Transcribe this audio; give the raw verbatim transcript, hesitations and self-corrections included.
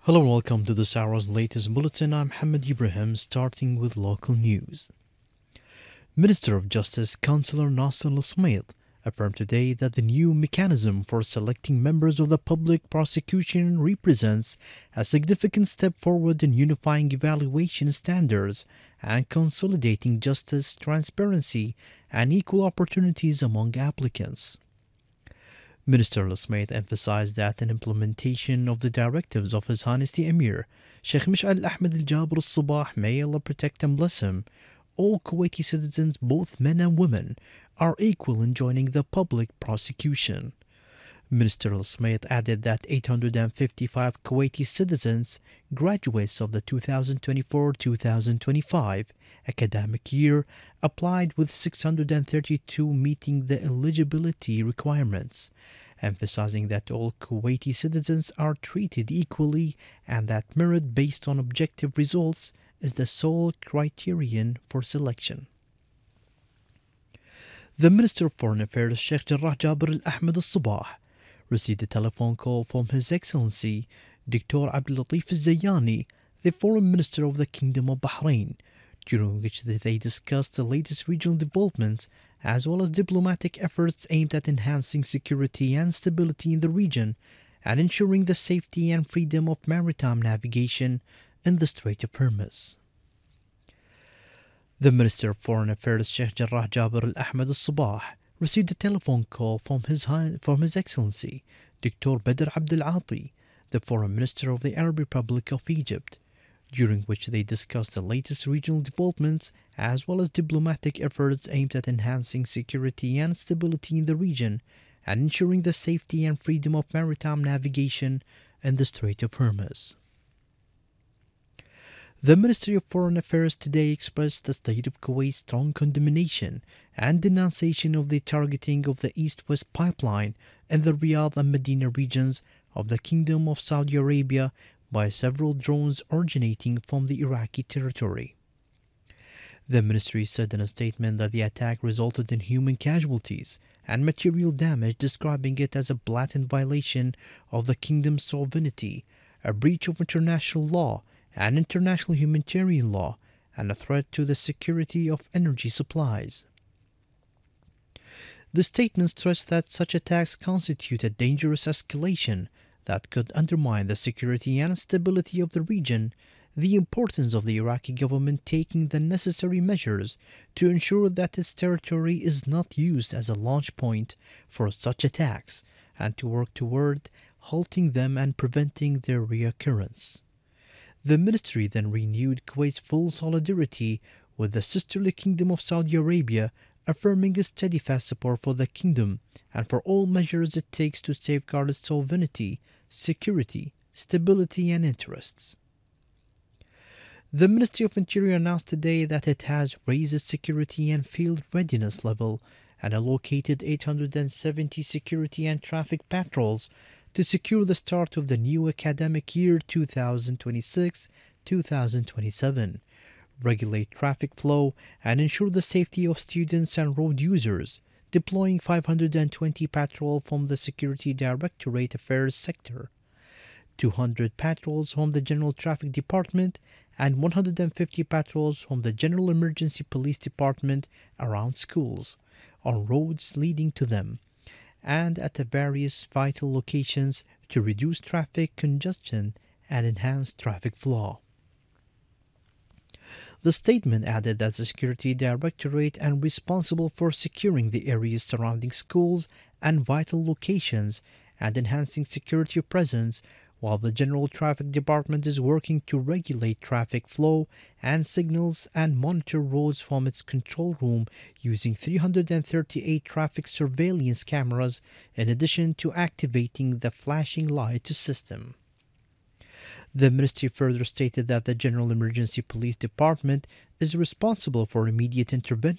Hello and welcome to this hour's latest bulletin. I'm Hamad Ibrahim, starting with local news. Minister of Justice Councillor Nasser Al-Smaid affirmed today that the new mechanism for selecting members of the public prosecution represents a significant step forward in unifying evaluation standards and consolidating justice, transparency, and equal opportunities among applicants. Minister Al-Smaid emphasized that an implementation of the directives of His Highness the Emir, Sheikh Mish'al Ahmed Al-Jaber Al-Sabah, may Allah protect and bless him, all Kuwaiti citizens, both men and women, are equal in joining the public prosecution. Minister Al-Smaid added that eight hundred fifty-five Kuwaiti citizens, graduates of the two thousand twenty-four two thousand twenty-five academic year, applied with six hundred thirty-two meeting the eligibility requirements, emphasizing that all Kuwaiti citizens are treated equally and that merit based on objective results is the sole criterion for selection. The Minister of Foreign Affairs, Sheikh Jarrah Jaber Al-Ahmed Al-Sabah, received a telephone call from His Excellency Doctor Abdul Latif Al-Zayani, the Foreign Minister of the Kingdom of Bahrain, during which they discussed the latest regional developments as well as diplomatic efforts aimed at enhancing security and stability in the region and ensuring the safety and freedom of maritime navigation in the Strait of Hormuz. The Minister of Foreign Affairs, Sheikh Jarrah Jaber Al-Ahmed Al-Sabah, received a telephone call from His, High, from His Excellency Doctor Badr Abdel Ati, the Foreign Minister of the Arab Republic of Egypt, during which they discussed the latest regional developments as well as diplomatic efforts aimed at enhancing security and stability in the region and ensuring the safety and freedom of maritime navigation in the Strait of Hormuz. The Ministry of Foreign Affairs today expressed the state of Kuwait's strong condemnation and denunciation of the targeting of the East-West pipeline in the Riyadh and Medina regions of the Kingdom of Saudi Arabia by several drones originating from the Iraqi territory. The ministry said in a statement that the attack resulted in human casualties and material damage, describing it as a blatant violation of the kingdom's sovereignty, a breach of international law and international humanitarian law, and a threat to the security of energy supplies. The statement stressed that such attacks constitute a dangerous escalation that could undermine the security and stability of the region, the importance of the Iraqi government taking the necessary measures to ensure that its territory is not used as a launch point for such attacks, and to work toward halting them and preventing their reoccurrence. The ministry then renewed Kuwait's full solidarity with the sisterly Kingdom of Saudi Arabia, affirming its steadfast support for the kingdom and for all measures it takes to safeguard its sovereignty, security, stability, and interests. The Ministry of Interior announced today that it has raised its security and field readiness level and allocated eight hundred seventy security and traffic patrols to secure the start of the new academic year two thousand twenty-six two thousand twenty-seven, regulate traffic flow, and ensure the safety of students and road users, deploying five hundred twenty patrol from the Security Directorate Affairs sector, two hundred patrols from the General Traffic Department, and one hundred fifty patrols from the General Emergency Police Department around schools, on roads leading to them, and at the various vital locations to reduce traffic congestion and enhance traffic flow. The statement added that the Security Directorate and responsible for securing the areas surrounding schools and vital locations and enhancing security presence, while the General Traffic Department is working to regulate traffic flow and signals and monitor roads from its control room using three hundred thirty-eight traffic surveillance cameras in addition to activating the flashing light system. The ministry further stated that the General Emergency Police Department is responsible for immediate intervention